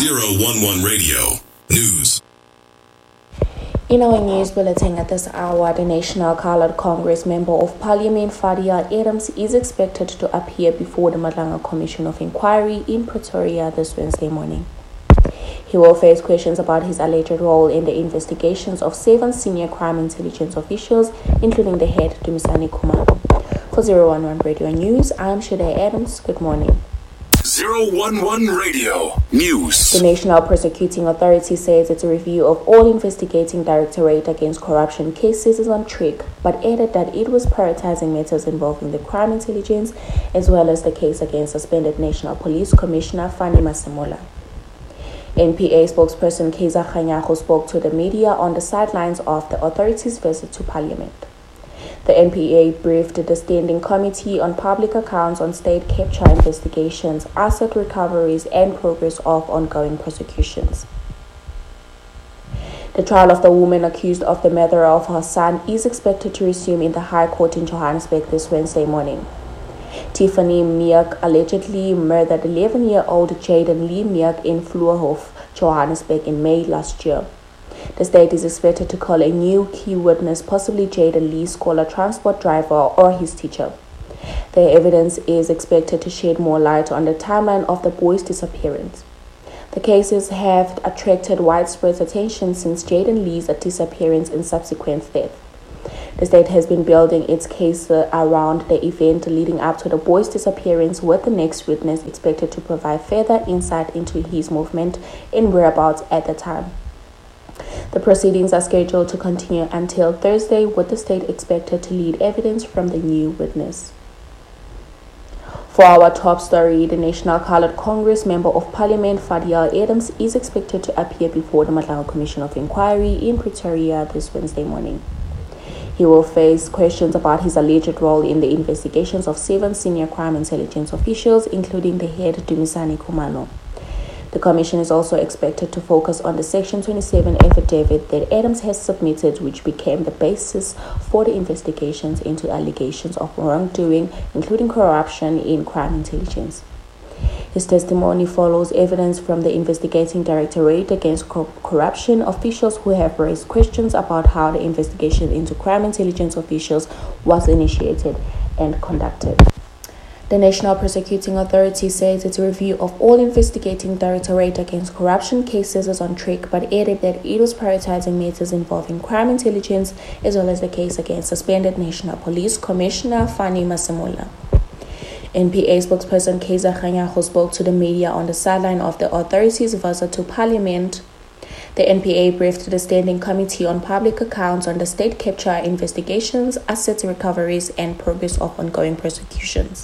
011 Radio News. In our news bulletin at this hour, the National Coloured Congress Member of Parliament Fadia Adams is expected to appear before the Madlanga Commission of Inquiry in Pretoria this Wednesday morning. He will face questions about his alleged role in the investigations of 7 senior crime intelligence officials, including the head, Dumisani Khumalo. For 011 Radio News, I am Shade Adams. Good morning. 011 Radio News. The National Prosecuting Authority says its review of all investigating Directorate against corruption cases is on track, but added that it was prioritizing matters involving the crime intelligence as well as the case against suspended National Police Commissioner Fanny Masemola. NPA spokesperson Kaiser Kganyago spoke to the media on the sidelines of the authority's visit to Parliament. The NPA briefed the Standing Committee on Public Accounts on state capture investigations, asset recoveries, and progress of ongoing prosecutions. The trial of the woman accused of the murder of her son is expected to resume in the High Court in Johannesburg this Wednesday morning. Tiffany Meek allegedly murdered 11-year-old Jaden Lee Meek in Vloerhof, Johannesburg in May last year. The state is expected to call a new key witness, possibly Jaden Lee's scholar transport driver or his teacher. The evidence is expected to shed more light on the timeline of the boy's disappearance. The cases have attracted widespread attention since Jaden Lee's disappearance and subsequent death. The state has been building its case around the event leading up to the boy's disappearance, with the next witness expected to provide further insight into his movement and whereabouts at the time. The proceedings are scheduled to continue until Thursday, with the state expected to lead evidence from the new witness. For our top story, the National Coloured Congress Member of Parliament Fadia Adams is expected to appear before the Madlanga Commission of Inquiry in Pretoria this Wednesday morning. He will face questions about his alleged role in the investigations of 7 senior crime intelligence officials, including the head, Dumisani Khumalo. The commission is also expected to focus on the Section 27 affidavit that Adams has submitted, which became the basis for the investigations into allegations of wrongdoing, including corruption in crime intelligence. His testimony follows evidence from the investigating Directorate against corruption officials who have raised questions about how the investigation into crime intelligence officials was initiated and conducted. The National Prosecuting Authority says its review of all investigating Directorate against corruption cases is on track, but added that it was prioritizing matters involving crime intelligence as well as the case against suspended National Police Commissioner Fanny Masemola. NPA spokesperson Kaiser Kganyago spoke to the media on the sideline of the authority's visit to Parliament. The NPA briefed the Standing Committee on Public Accounts on the state capture investigations, asset recoveries, and progress of ongoing prosecutions.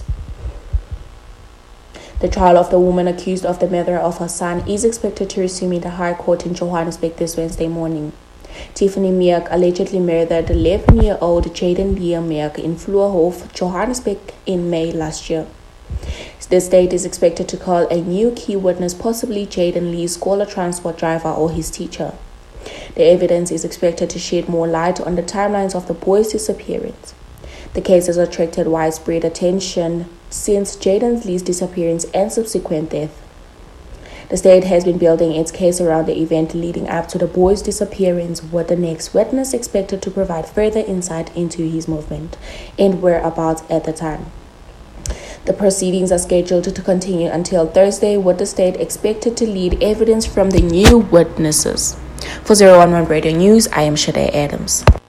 The trial of the woman accused of the murder of her son is expected to resume in the High Court in Johannesburg this Wednesday morning. Tiffany Meek allegedly murdered 11-year-old Jaden Lee Meek in Vloerhof, Johannesburg in May last year. The state is expected to call a new key witness, possibly Jaden Lee's scholar transport driver or his teacher. The evidence is expected to shed more light on the timelines of the boy's disappearance. The case has attracted widespread attention since Jaden Lee's disappearance and subsequent death. The state has been building its case around the event leading up to the boy's disappearance, with the next witness expected to provide further insight into his movement and whereabouts at the time. The proceedings are scheduled to continue until Thursday, with the state expected to lead evidence from the new witnesses. For 011 Radio News, I am Shade Adams.